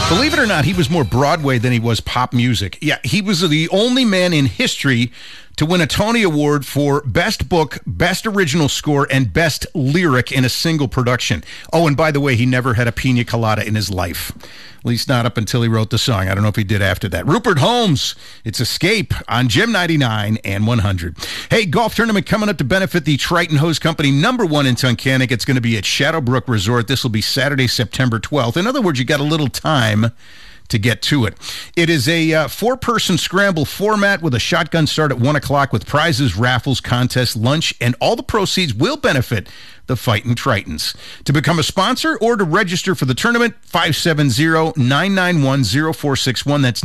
Believe it or not, he was more Broadway than he was pop music. Yeah, he was the only man in history to win a Tony Award for Best Book, Best Original Score, and Best Lyric in a single production. Oh, and by the way, he never had a pina colada in his life. At least not up until he wrote the song. I don't know if he did after that. Rupert Holmes, it's Escape on Gem 99 and 100. Hey, golf tournament coming up to benefit the Triton Hose Company, #1 in Tunkhannock. It's going to be at Shadowbrook Resort. This will be Saturday, September 12th. In other words, you got a little time to get to it. It is a four-person scramble format with a shotgun start at 1 o'clock with prizes, raffles, contests, lunch, and all the proceeds will benefit the Fightin' Tritons. To become a sponsor or to register for the tournament, 570-991-0461. That's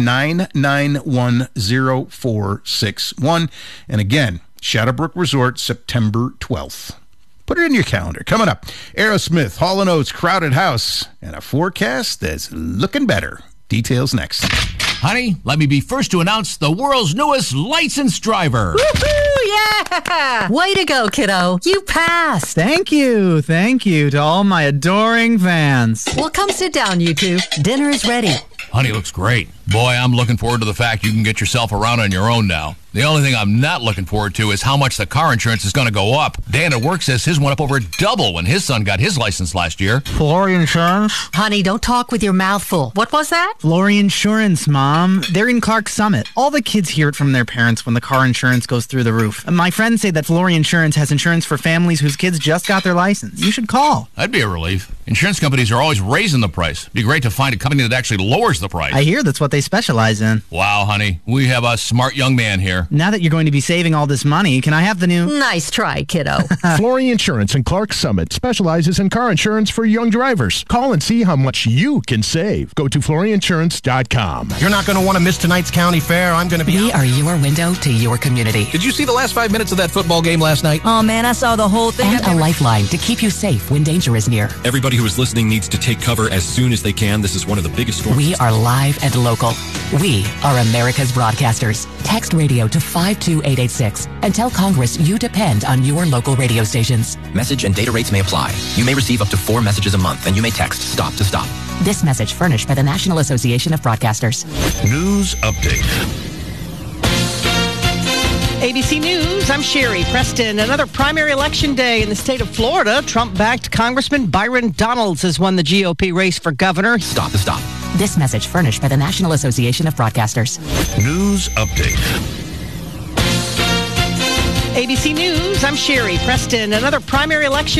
991-0461. And again, Shadowbrook Resort, September 12th. Put it in your calendar. Coming up, Aerosmith, Hall & Oates, Crowded House, and a forecast that's looking better. Details next. Honey, let me be first to announce the world's newest licensed driver. Woohoo! Yeah! Way to go, kiddo. You passed. Thank you to all my adoring fans. Well, come sit down, you two. Dinner is ready. Honey looks great. Boy, I'm looking forward to the fact you can get yourself around on your own now. The only thing I'm not looking forward to is how much the car insurance is going to go up. Dan at work says his went up over double when his son got his license last year. Flory Insurance? Honey, don't talk with your mouth full. What was that? Flory Insurance, Mom. They're in Clark Summit. All the kids hear it from their parents when the car insurance goes through the roof. My friends say that Flory Insurance has insurance for families whose kids just got their license. You should call. That'd be a relief. Insurance companies are always raising the price. It'd be great to find a company that actually lowers the price. I hear that's what they specialize in. Wow, honey. We have a smart young man here. Now that you're going to be saving all this money, can I have the new... Nice try, kiddo. Flory Insurance in Clark Summit specializes in car insurance for young drivers. Call and see how much you can save. Go to floryinsurance.com. You're not going to want to miss tonight's county fair. I'm going to be... We are your window to your community. Did you see the last 5 minutes of that football game last night? Oh, man, I saw the whole thing. And a lifeline to keep you safe when danger is near. Everybody who is listening needs to take cover as soon as they can. This is one of the biggest storms. We are live and local. We are America's broadcasters. Text radio to 52886 and tell Congress you depend on your local radio stations. Message and data rates may apply. You may receive up to 4 messages a month, and you may text STOP to STOP. This message furnished by the National Association of Broadcasters. News update. ABC News, I'm Sherry Preston. Another primary election day in the state of Florida. Trump-backed Congressman Byron Donalds has won the GOP race for governor. STOP to STOP. This message furnished by the National Association of Broadcasters. News update. ABC News, I'm Sherry Preston. Another primary election